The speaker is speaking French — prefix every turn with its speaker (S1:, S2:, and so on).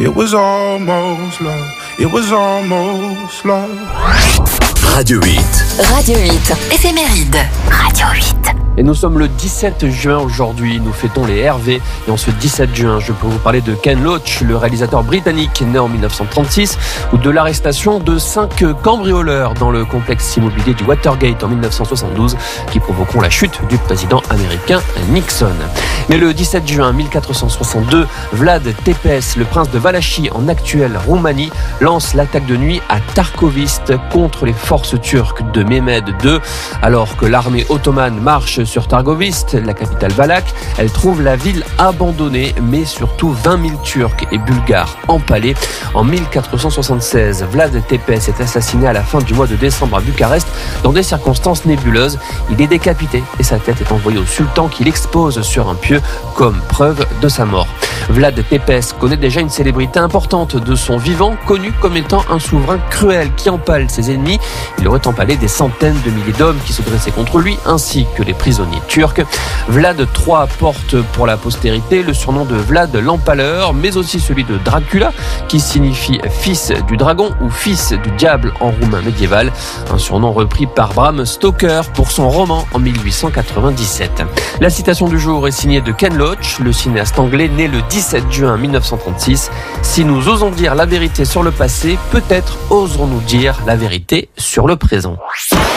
S1: It was almost love. It was almost love.
S2: Radio 8.
S3: Radio 8. Éphéméride. Radio 8.
S4: Et nous sommes le 17 juin aujourd'hui, nous fêtons les Hervé. Et en ce 17 juin, je peux vous parler de Ken Loach, le réalisateur britannique né en 1936, ou de l'arrestation de 5 cambrioleurs dans le complexe immobilier du Watergate en 1972, qui provoqueront la chute du président américain Nixon. Mais le 17 juin 1462, Vlad Tepes, le prince de Valachie en actuelle Roumanie, lance l'attaque de nuit à Tarkoviste contre les forces turques de Mehmed II. Alors que l'armée ottomane marche sur Targoviste, la capitale valaque, elle trouve la ville abandonnée, mais surtout 20 000 Turcs et Bulgares empalés. En 1476, Vlad Tepes est assassiné à la fin du mois de décembre à Bucarest dans des circonstances nébuleuses. Il est décapité et sa tête est envoyée au sultan qui l'expose sur un pieu comme preuve de sa mort. Vlad Tepes connaît déjà une célébrité importante de son vivant, connu comme étant un souverain cruel qui empale ses ennemis. Il aurait empalé des centaines de milliers d'hommes qui se dressaient contre lui, ainsi que les prisonniers turcs. Vlad III porte pour la postérité le surnom de Vlad l'Empaleur, mais aussi celui de Dracula, qui signifie fils du dragon ou fils du diable en roumain médiéval, un surnom repris par Bram Stoker pour son roman en 1897. La citation du jour est signée de Ken Loach, le cinéaste anglais né le 17 juin 1936. Si nous osons dire la vérité sur le passé, peut-être oserons-nous dire la vérité sur le présent.